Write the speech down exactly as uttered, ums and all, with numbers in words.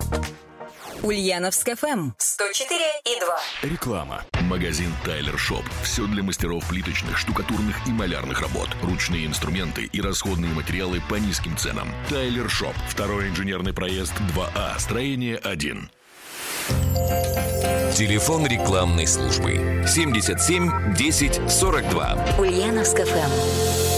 Ульяновск эф эм сто четыре и два. Реклама. Магазин Тайлер Шоп. Все для мастеров плиточных, штукатурных и малярных работ. Ручные инструменты и расходные материалы по низким ценам. Тайлер Шоп. Второй инженерный проезд два А. Строение один. Телефон рекламной службы семьдесят семь десять сорок два. Ульяновск эф эм.